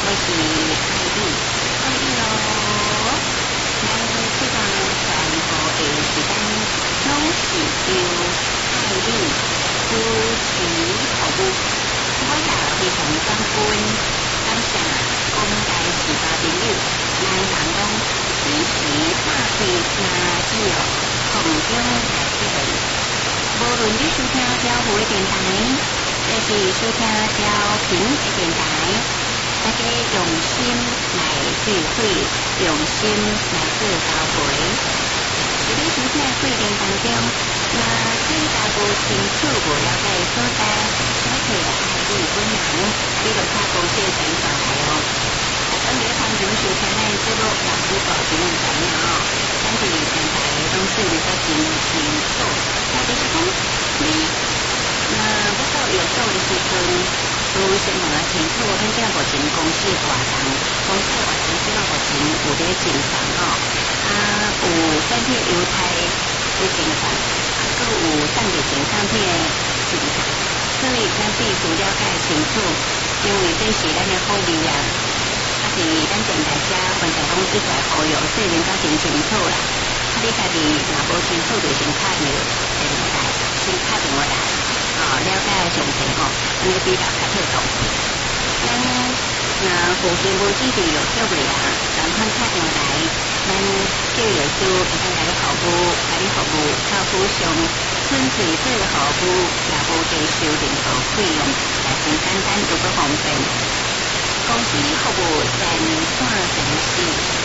我是爱你咯。咱这个全部的时间拢是由爱你主持服务，我也非常感恩，感谢广大时代朋友，咱人讲此时打开听只有空中来提问，无论你收听调湖的电台，还是收听调频的电台，大家用心来聚会，用心来做交陪。在你收听的过程当中，若感觉无清楚、无了解的所在，我可以爱你本人，你就请公司的电话来哦。当你常常收听咱的节目，也主播真有知影哦。咱伫电台拢说得较真清楚，那就是讲你要到有数的时阵，都先问清楚，咱这个目前公司的活动，公司的活动这个目前有咧进行哦。有产品犹太的进行，还有产地前产品的进行，所以咱必须了解清楚，因为这是咱的福利啊。是咱电台遮分享讲一再好用，说明较真清楚啦。你家己若无清楚，就先打电话来，先打电话来，了解详细吼，安尼比较较妥当。咱附近无指定有叫袂啊，赶快打电话来，咱叫业主会当甲你服务，客户上纯粹做服务，也无接收任何费用，也真简单又搁方便。公司服务专线电视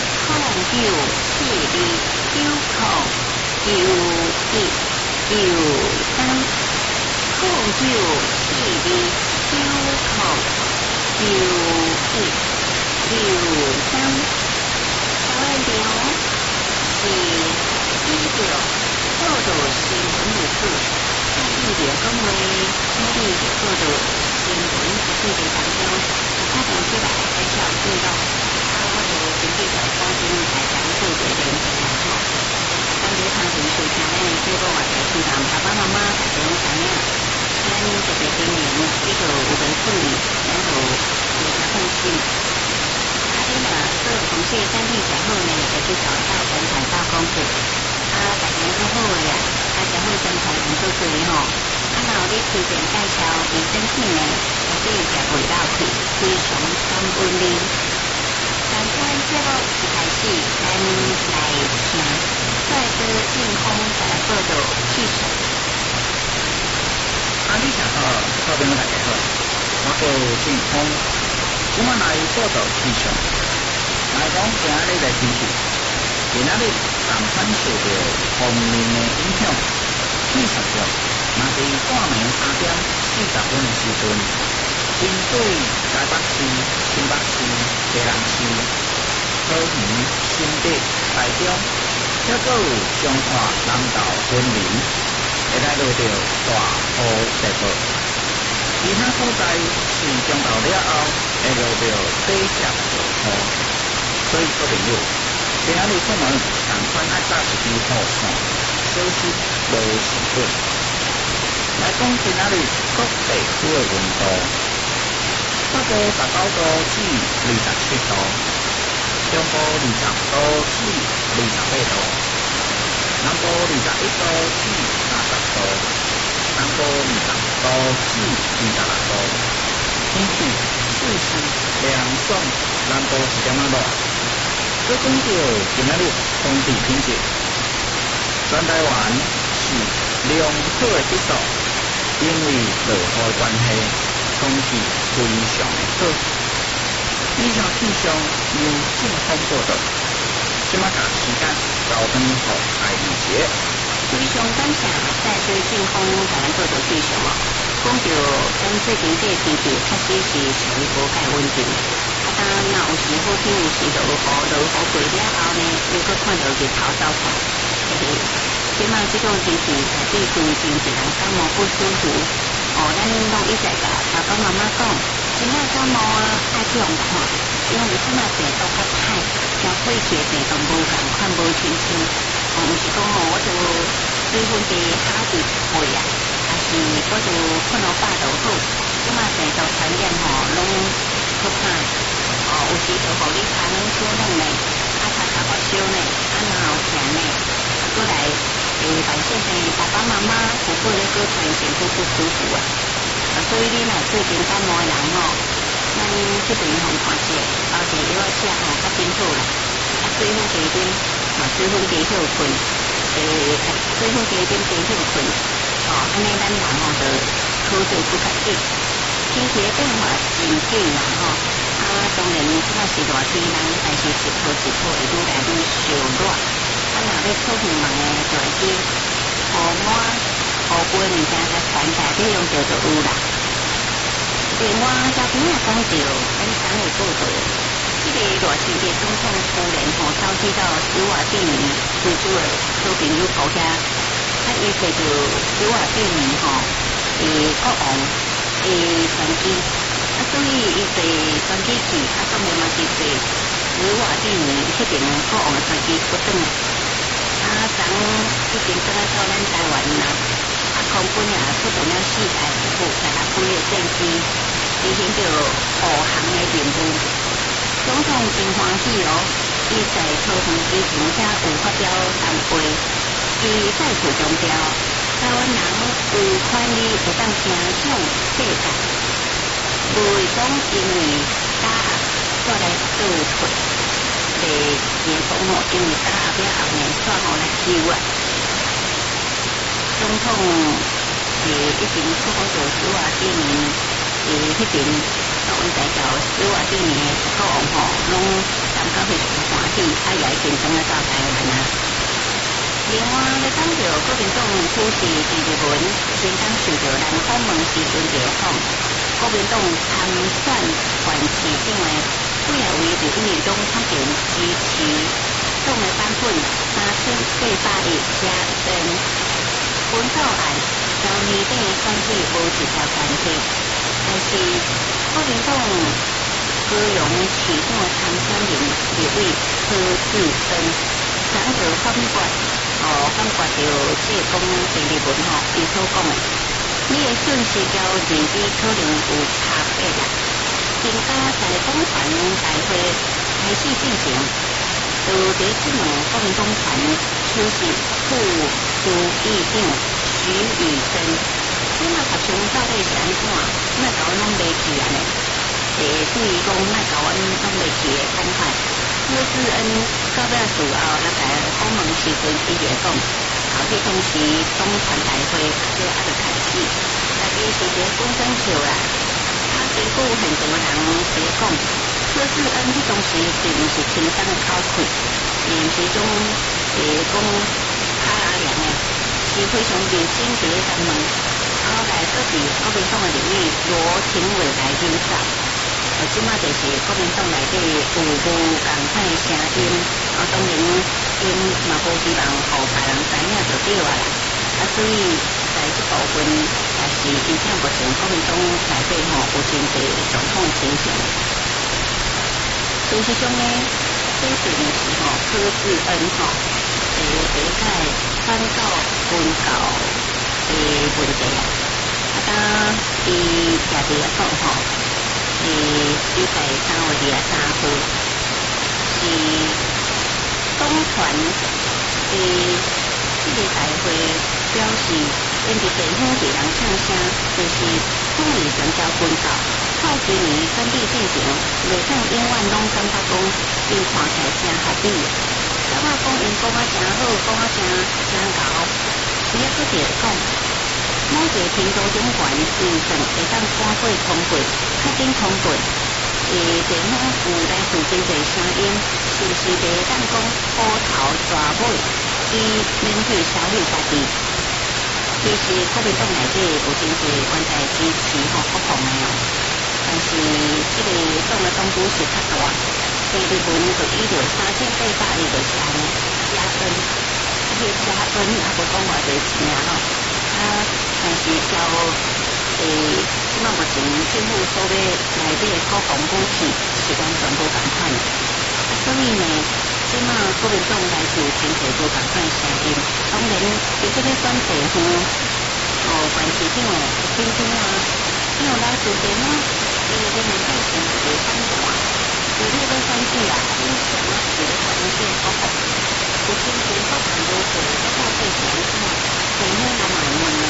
0992929193，台湾流是低调报道新闻为主，在地的讲话，努力的报道新闻的过程当中。打电出来介绍运动，我就根据条方针来讲做一个连接啦吼。当你常常收听咱的节目或者听到爸爸妈妈大家拢知影，咱这个今年这个有个顺利，然后有较放心。你若做公司的产品较好呢，就去找到生产到公司。大家做好个呀，较好生产人做做吼。若有你推荐介绍卫生品呢？这也袂落去，非常感恩你。咱今节目一开始，咱来听帅哥劲风在报道气象。 你好，各位大家好，我叫劲风，今晚来报道气象。来讲今日的天气，今仔日同款受到风面的影响，气象局嘛伫半暝3:40的时阵。针对台北市、新北市、宜兰市、桃园、新竹、台中，还佫有彰化、南投、云林，会来落着大雨特报。其他所在是中昼了后会落着短暂小雨，所以各朋友，今仔日出门同款爱带一支雨伞，小心无事准。来讲今仔日各地区的温度。北部19度至27度，中部20度至28度，南部21度至30度，南部20度至26度。天气适时凉爽，南部一点仔热。再讲到今仔日空气品质，全台湾是良好的质素，因为落雨关系。空气非常的好。以上气象由劲风报道。即马甲时间交转予爱丽姐。 非常感谢帅哥劲风台湾报道气象哦。讲到咱最近这个天气确实是属于无介稳定。当若有时好天，有时就落雨过了后呢，又搁看到日头走出。即马这种天气，大致真一人感冒不舒服。咱拢一直甲爸爸妈妈讲，真正感冒爱去用看，因为即马病毒较歹，交过去的病毒无共款无亲像，毋是讲我就水分地下伫胃啊，还是我就困了饱就好。即马病毒传染拢可怕， 有时就互你骹软小软呢，骹骹发烧呢，然后疼呢，过来办事呢，爸爸妈妈有过咧过传身体不舒服啊，所以你若最近感冒的人咱这边看者，包者药吃较真好啦，水分加点，水分加少困，水分加点加少困，安尼咱人就好做不较紧。天气的变化真紧啦当然即摆是热天人，但是一套一套会愈来愈烧热。若要出远门的，就会去雨伞、雨杯物件甲穿起来，这用着就有啦。另外，小朋友讲到，咱昨日报道，这个热天气总统突然走去到斯瓦蒂尼居住的好朋友国遐，伊找到斯瓦蒂尼国王传奇，所以伊坐传奇去，当然嘛是坐斯瓦蒂尼迄边国王的传奇不转来。昨已经转来到咱台湾啦，空军也出动了4台16几个战机，执行着护航的任务。总统真欢喜伊在桃园机场遐有发表谈话，伊再次强调，台湾人有权利会当听向世界，不会讲因为打压煞来倒退。袂结讲因为打压了后面煞来救啊！总统已经出访到斯瓦蒂尼迄边，阮代表斯瓦蒂尼的国王拢感觉非常欢喜，也已经转来到台湾啊。另外，咧讲到国民党主席朱立伦，先刚受到人访问时阵就讲，国民党参选县市长的几啊位就因为拢确定支持党的版本3400亿加分本草案，交年底选举无一条关系，但是国民党高雄市长参选人立委柯志恩，昨就反驳着这讲第二文伊所讲的，你的讯息交年底可能有差别啦。更加在党团大会开始进行，就伫即两国民党团首席副书记长徐宇珍，即马学生到底是安怎？那甲阮拢袂记啊呢？对于讲那甲阮拢袂记的看法，柯志恩到尾事后来甲访问时阵，伊就讲，后迄当时党团大会就就开始，大家是一个本身笑啦。结果很多人直讲，柯志恩迄当时并毋是轻松的口气，毋是种讲卡拉凉的，是非常认真伫咧谈问，然后来说是国民党的领域罗廷伟来领导，即马就是国民党内底有无共款的声音，当然因嘛无希望互别人知影就对啊啦，所以在即部分。但是，真正目前国民党内底有真侪状况情形。事实上呢，这并毋是柯志恩第一届反告分告的问题啊。当伊家己来讲伊在3月23号是党团这个大会表示。因伫地方伫人唱声，就是统一上交公告，靠今年选举进行，袂当永远拢感觉讲，因看起来真合理。感觉讲因讲啊真好，讲啊真厚，伊也搁伫讲，某一个程度中悬预算会当赶过通过，较紧通过。地方有来自真侪声音，是毋是袂当讲虎头蛇尾，伊免去消费家己？其实国民党内底有真侪原在支持国防的但是这个党的党主是较大，第二份就依照3400亿就是安尼加分，加分也无讲偌侪钱但是照即马目前政府所要内底的国防武器是完全无共款所以呢。即马国民党来自真侪无共款声音，当然伊这个选地方县市长的选举因为来自地方，伊的民主性就会反弹， 你要选举啊，你想要是关键好好，有经济发展优势，消费强势，谁会来买呢？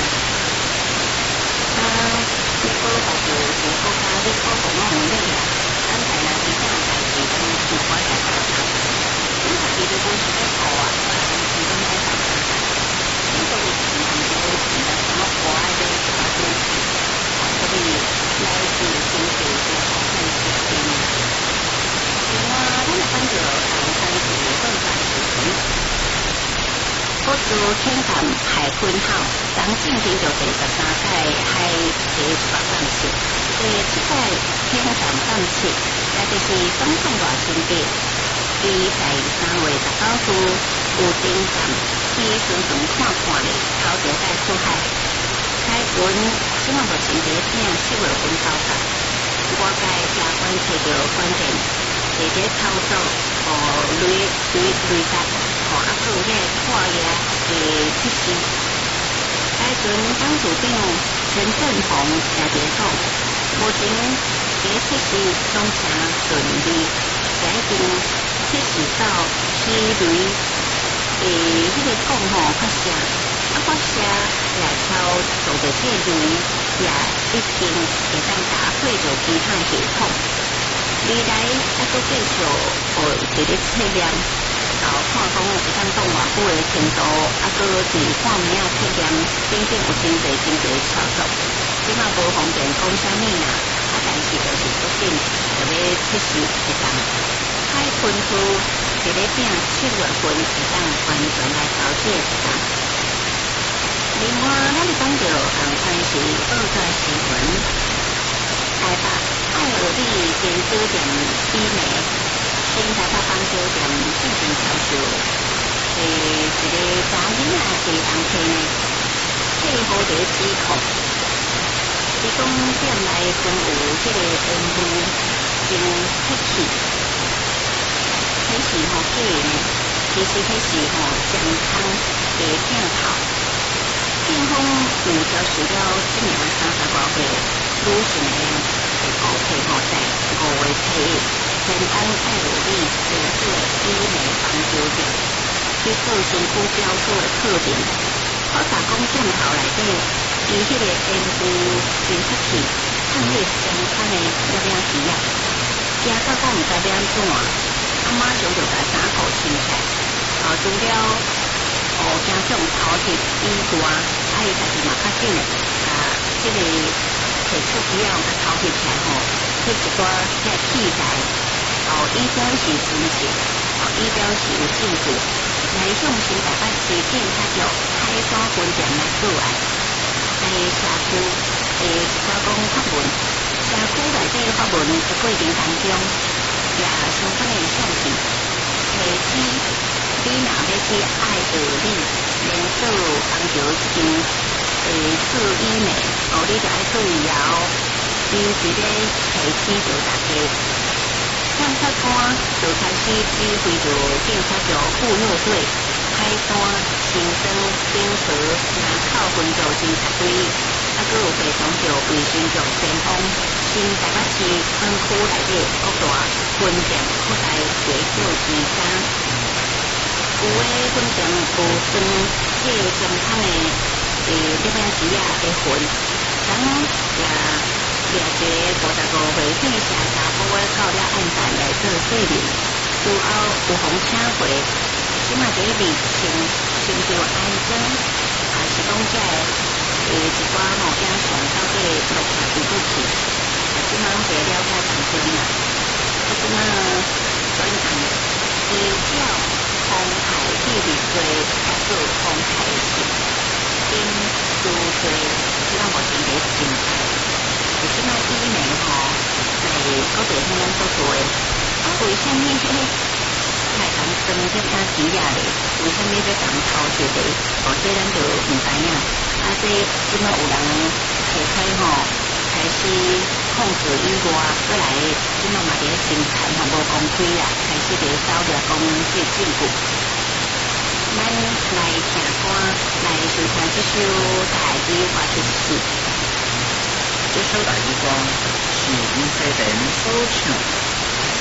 你保护住是国家，你保护我唔理啦。咱台南是啥代志，咱有关系大家。你家己都本是在做啊，是讲在大家。你都是平常就平常什么国外的大都市，所以来自经济的好看时间。另外，咱们讲到唐山市二战时期。我自天坛海坤号，当进行到第13届海地出版节，第7届天坛版册，也就是总统大选节，伊在3月19日有登站，去顺顺看看咧，头条再出海。海军即马目前在正7月份到达，我该加关找到关键，直接操作雷达。啊，个个跨越测试，海军董事长陈振宏也提讲，目前测试总成顺利，也已经测试到气雷迄个讲发射，发射也超做着这雷也已经会当搭配着其他系统，未来还佫继续一个测验。看讲会当动偌久的程度，佫伫看名测验，顶顶有真侪操作，即马无方便讲啥物啦，但是就是决定要测试一档。海军区一个饼7月份会当完全来交接一档。另外，咱讲到唐山市2战新闻，台北爱尔利电子店医美。新台北棒球店进行销售，一个查囡仔是红天的，配合着指控，伊讲店内总有这个烟雾真黑气，迄是假的呢，其实迄是健康的镜头。警方有交涉了这名30多岁女性的顾客在5月7日。前安爱鲁利连锁医美棒球店，去做身躯标注的特点。考察讲镜头内底，伊迄个烟雾真出气，看迄相关的了机啊，惊到讲毋知要安怎，马上就甲衫裤穿起来，除了惊种头铁以外，伊家己嘛较紧的，即个摕出去后，甲头铁起来迄一寡即个器材。仪表是纯正，仪表是有证据，来向新台北市警察局海山分店来报案。在社区一条讲发文，社区内底发文的过程当中，也相关的相片，提起你若要去爱尔利连锁棒球这间做医美，你就爱注意啊！伊伫咧提起着大家。检察官就开始指挥着警察局妇幼队、海山、新庄、顶河、南口分局侦查队，佫有陪同着卫生局前往新台北市分区内底各大分店扩大查找稽查。有的分店有装这健康的这边机啊的分，咱也。掠一个55岁以下查甫的到了案站来做说明，事后有风请回，即马这个疫情寻求安装，也是讲这一寡影响到这个落下一步去，即马在了解当中啦。即马转案依照风台地理罪加做风台性，因输罪，即马目前在侦查。即摆医美在各地方咱所做的，为什么迄个太讲装这啥机啊咧？为什么要讲偷窃的？这咱就唔知影。这即摆有人提开开始控制以外，过来即摆嘛伫咧侦查，无公开啦，开始伫找着讲这证据。咱来听歌，来收听这首大语话题曲。 这首大歌是林志玲所唱，唱。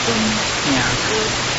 阮听歌。